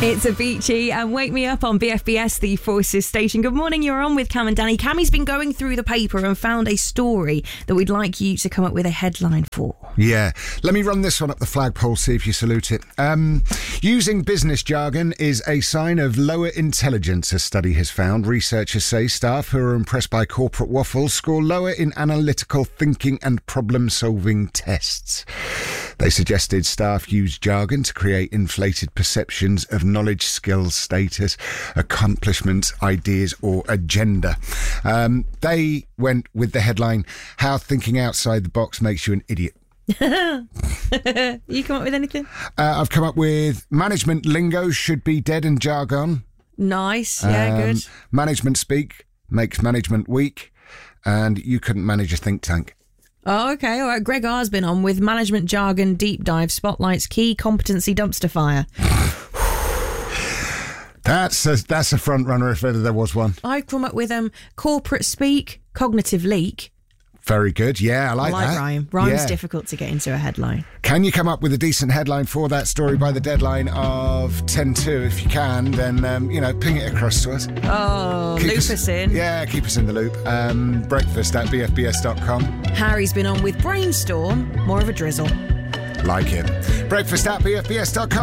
It's Avicii and Wake Me Up on BFBS, the Forces station. Good morning, you're on with Cam and Danny. Cammy's been going through the paper and found a story that we'd like you to come up with a headline for. Yeah, let me run this one up the flagpole, see if you salute it. Using business jargon is a sign of lower intelligence, a study has found. Researchers say staff who are impressed by corporate waffle score lower in analytical thinking and problem-solving tests. They suggested staff use jargon to create inflated perceptions of knowledge, skills, status, accomplishments, ideas or agenda. They went with the headline, How Thinking Outside the Box Makes You an Idiot. You come up with anything? I've come up with management lingo should be dead and jargon. Nice, yeah, good. Management speak makes management weak, and you couldn't manage a think tank. Oh, okay, all right. Greg R's been on with management jargon deep dive spotlights key competency dumpster fire. That's a front runner if ever there was one. I've come up with corporate speak, cognitive leak. Very good. Yeah, I like that. Rhyme. Rhyme's difficult to get into a headline. Can you come up with a decent headline for that story by the deadline of 10:02? If you can, then, ping it across to us. Oh, loop us in. Yeah, keep us in the loop. Breakfast at bfbs.com. Harry's been on with brainstorm, more of a drizzle. Like it. Breakfast at bfbs.com.